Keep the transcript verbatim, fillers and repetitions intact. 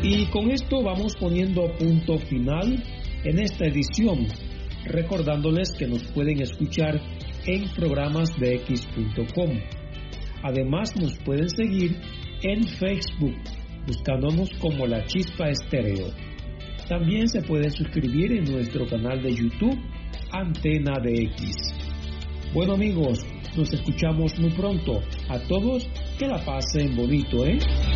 Y con esto vamos poniendo punto final en esta edición, recordándoles que nos pueden escuchar en programas de x punto com. Además nos pueden seguir en Facebook, buscándonos como La Chispa Estéreo. También se pueden suscribir en nuestro canal de YouTube, Antena de X. Bueno amigos, nos escuchamos muy pronto. A todos, que la pasen bonito, ¿eh?